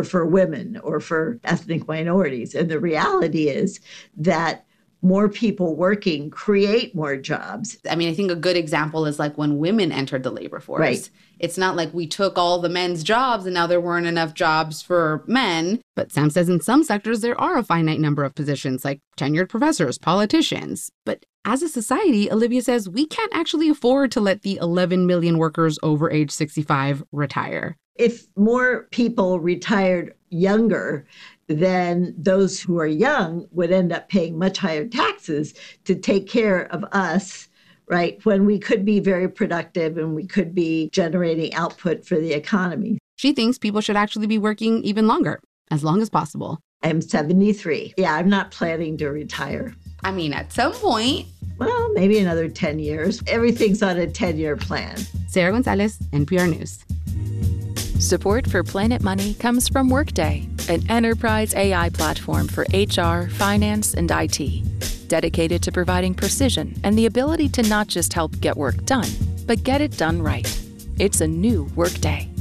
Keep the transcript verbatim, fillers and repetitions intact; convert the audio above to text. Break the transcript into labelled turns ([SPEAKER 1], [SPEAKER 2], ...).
[SPEAKER 1] for women or for ethnic minorities. And the reality is that more people working create more jobs.
[SPEAKER 2] I mean, I think a good example is like when women entered the labor force.
[SPEAKER 1] Right.
[SPEAKER 2] It's not like we took all the men's jobs and now there weren't enough jobs for men. But Sam says in some sectors there are a finite number of positions, like tenured professors, politicians. But as a society, Olivia says we can't actually afford to let the eleven million workers over age sixty-five retire.
[SPEAKER 1] If more people retired younger, then those who are young would end up paying much higher taxes to take care of us, right, when we could be very productive and we could be generating output for the economy.
[SPEAKER 2] She thinks people should actually be working even longer, as long as possible.
[SPEAKER 1] I'm seventy-three. Yeah, I'm not planning to retire.
[SPEAKER 2] I mean, at some point.
[SPEAKER 1] Well, maybe another ten years. Everything's on a ten-year plan.
[SPEAKER 2] Sarah Gonzalez, N P R News.
[SPEAKER 3] Support for Planet Money comes from Workday, an enterprise A I platform for H R, finance, and I T, dedicated to providing precision and the ability to not just help get work done, but get it done right. It's a new Workday.